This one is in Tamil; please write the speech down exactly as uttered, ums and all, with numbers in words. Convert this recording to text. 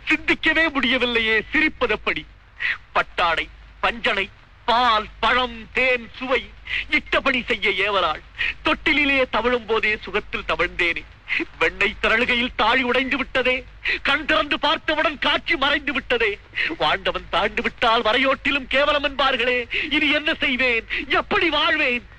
சிந்திக்கவே முடியவில்லையே, சிரிப்பதப்படி. பட்டாடை, பஞ்சனை, பால், பழம், தேன், சுவை இட்டபடி செய்ய ஏவலாள். தொட்டிலே தவழும் போதே சுகத்தில் தவழ்ந்தேனே. வெண்ணெய் திரளுகையில் தாழி உடைந்து விட்டதே. கண் திறந்து பார்த்தவுடன் காட்சி மறைந்து விட்டதே. வாழ்ந்தவன் தாண்டு விட்டால் வரையோட்டிலும் கேவலம் என்பார்களே. இனி என்ன செய்வேன், எப்படி வாழ்வேன்?